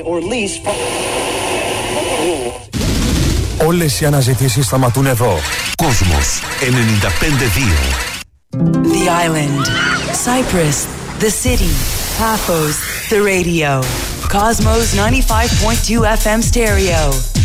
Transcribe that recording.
or lease. Όλες οι αναζητήσεις σταματούν εδώ. Κόσμος 95-2. The island, Cyprus, the city, Paphos, the radio. Cosmos 95.2 FM stereo.